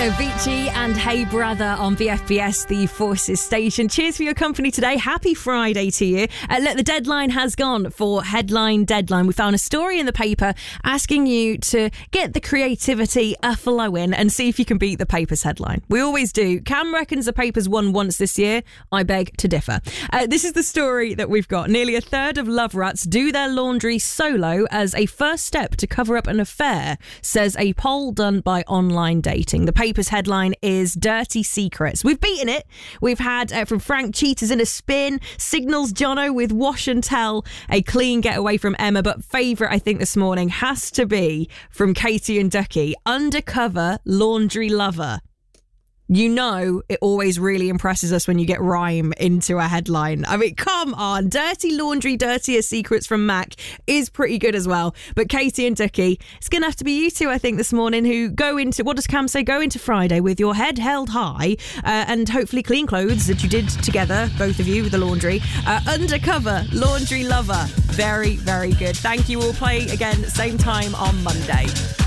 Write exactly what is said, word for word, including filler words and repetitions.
Avicii and Hey Brother on V F B S, the Forces station. Cheers for your company today. Happy Friday to you. Uh, look, the deadline has gone for Headline Deadline. We found a story in the paper asking you to get the creativity a-flowing and see if you can beat the paper's headline. We always do. Cam reckons the paper's won once this year. I beg to differ. Uh, this is the story that we've got. Nearly a third of love rats do their laundry solo as a first step to cover up an affair, says a poll done by Online Dating. The paper's headline is Dirty Secrets. We've beaten it. We've had uh, from Frank Cheetahs in a spin, Signals Jono with Wash and Tell, a clean getaway from Emma, but favourite I think this morning has to be from Katie and Ducky, Undercover Laundry Lover. You know it always really impresses us when you get rhyme into a headline. I mean, come on. Dirty Laundry, Dirtier Secrets from Mac is pretty good as well. But Katie and Ducky, it's going to have to be you two, I think, this morning who go into, what does Cam say? Go into Friday with your head held high uh, and hopefully clean clothes that you did together, both of you, with the laundry. Uh, Undercover Laundry Lover. Very, very good. Thank you. We'll play again same time on Monday.